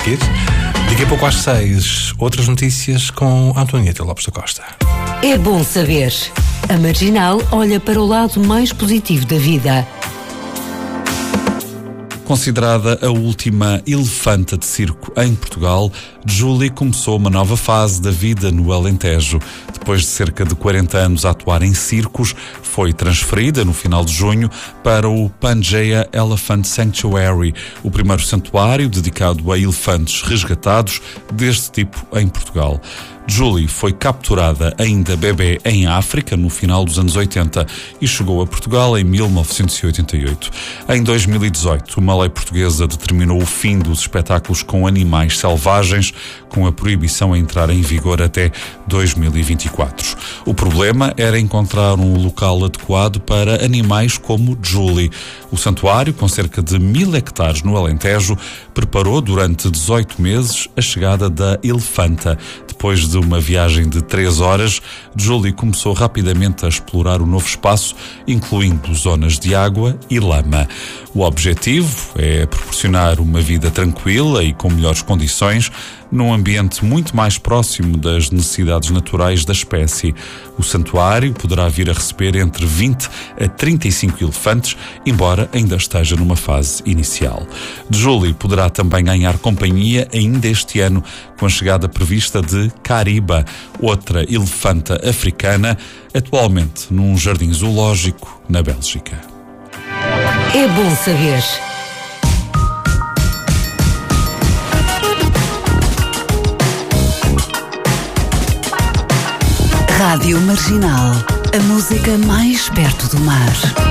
seguir. Daqui a pouco às 6, outras notícias com Antonieta Lopes da Costa. É bom saber. A Marginal olha para o lado mais positivo da vida. Considerada a última elefanta de circo em Portugal, Julie começou uma nova fase da vida no Alentejo. Depois de cerca de 40 anos a atuar em circos, foi transferida no final de junho para o Pangea Elephant Sanctuary, o primeiro santuário dedicado a elefantes resgatados deste tipo em Portugal. Julie foi capturada ainda bebê em África no final dos anos 80 e chegou a Portugal em 1988. Em 2018, uma lei portuguesa determinou o fim dos espetáculos com animais selvagens, com a proibição a entrar em vigor até 2024. O problema era encontrar um local adequado para animais como Julie. O santuário, com cerca de 1000 hectares no Alentejo, preparou durante 18 meses a chegada da elefanta. Depois de uma viagem de 3 horas, Julie começou rapidamente a explorar o novo espaço, incluindo zonas de água e lama. O objetivo é proporcionar uma vida tranquila e com melhores condições, num ambiente muito mais próximo das necessidades naturais da espécie. O santuário poderá vir a receber entre 20 a 35 elefantes, embora ainda esteja numa fase inicial. Julie poderá também ganhar companhia ainda este ano, com a chegada prevista de Cariba, outra elefanta africana, atualmente num jardim zoológico na Bélgica. É bom saber. Rádio Marginal, a música mais perto do mar.